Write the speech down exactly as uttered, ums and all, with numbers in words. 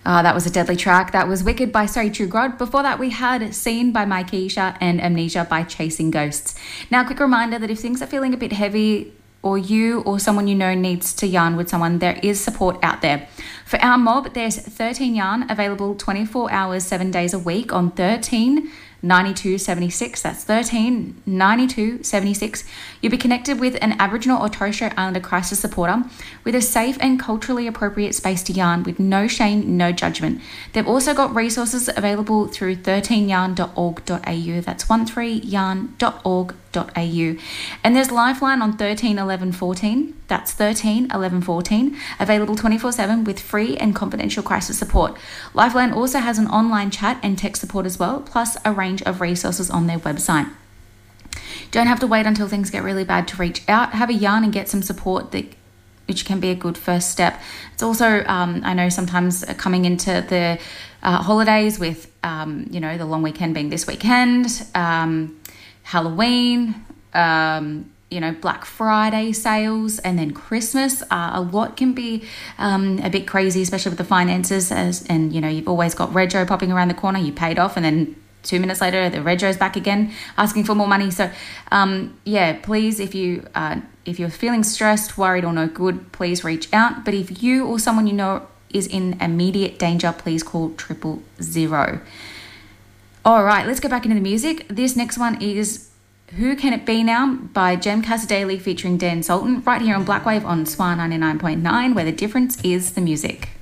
Ah, that was a deadly track. That was Wicked by Sorry True God. Before that, we had Seen by Mykeisha and Amnesia by Chasing Ghosts. Now, a quick reminder that if things are feeling a bit heavy, or you or someone you know needs to yarn with someone, there is support out there. For our mob, there's thirteen Yarn available twenty-four hours, seven days a week on thirteen ninety-two seventy-six. That's thirteen ninety-two seventy-six. You'll be connected with an Aboriginal or Torres Strait Islander crisis supporter with a safe and culturally appropriate space to yarn with no shame, no judgment. They've also got resources available through thirteen yarn dot org dot a u. That's thirteen yarn dot org dot a u. And there's Lifeline on thirteen eleven fourteen. That's thirteen eleven fourteen, available twenty-four seven with free and confidential crisis support. Lifeline also has an online chat and tech support as well, plus a range of resources on their website. Don't have to wait until things get really bad to reach out. Have a yarn and get some support, that which can be a good first step. It's also, um, I know sometimes coming into the uh, holidays with, um, you know, the long weekend being this weekend, um, Halloween, um, you know, Black Friday sales, and then Christmas. Uh, a lot can be um, a bit crazy, especially with the finances. As, and, you know, you've always got Rego popping around the corner. You paid off and then two minutes later, the Rego's back again asking for more money. So, um, yeah, please, if, you, uh, if you're feeling stressed, worried or no good, please reach out. But if you or someone you know is in immediate danger, please call triple zero. All right, let's go back into the music. This next one is Who Can It Be Now by Jem Casadei featuring Dan Sultan, right here on Blackwave on S W R ninety-nine point nine, where the difference is the music.